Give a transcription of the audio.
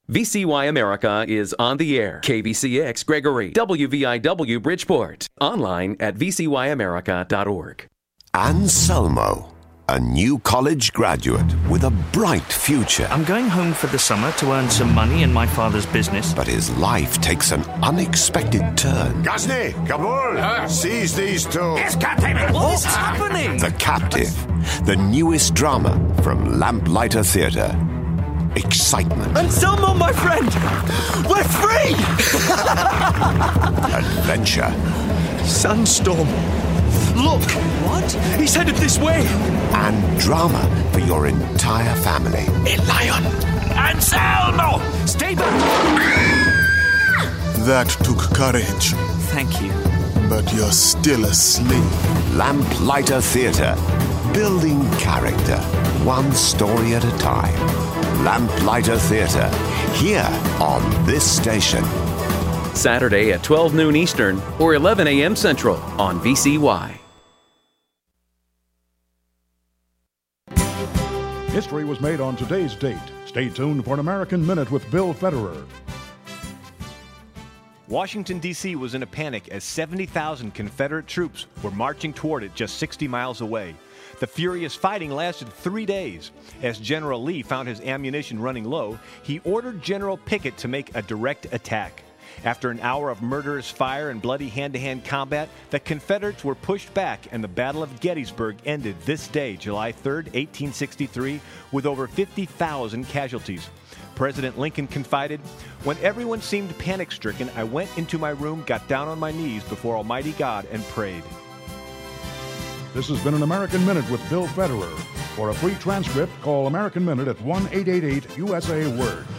VCY America is on the air. KVCX Gregory, WVIW Bridgeport. Online at vcyamerica.org. Anselmo, a new college graduate with a bright future. I'm going home for the summer to earn some money in my father's business. But his life takes an unexpected turn. Ghazni, Kabul, seize these two. Yes, Captain! What is happening? The Captive, the newest drama from Lamplighter Theatre. Excitement. Anselmo, my friend! We're free! Adventure. Sunstorm. Look! What? He's headed this way! And drama for your entire family. A lion! Anselmo! Stay back! That took courage, Thank you. but you're still asleep. Lamplighter Theatre. Building character, one story at a time. Lamplighter Theatre. Here on this station. Saturday at 12 noon Eastern or 11 a.m. Central on VCY. History was made on today's date. Stay tuned for an American Minute with Bill Federer. Washington, D.C. was in a panic as 70,000 Confederate troops were marching toward it just 60 miles away. The furious fighting lasted 3 days. As General Lee found his ammunition running low, he ordered General Pickett to make a direct attack. After an hour of murderous fire and bloody hand-to-hand combat, the Confederates were pushed back and the Battle of Gettysburg ended this day, July 3, 1863, with over 50,000 casualties. President Lincoln confided, "When everyone seemed panic-stricken, I went into my room, got down on my knees before Almighty God and prayed." This has been an American Minute with Bill Federer. For a free transcript, call American Minute at 1-888-USA-WORD.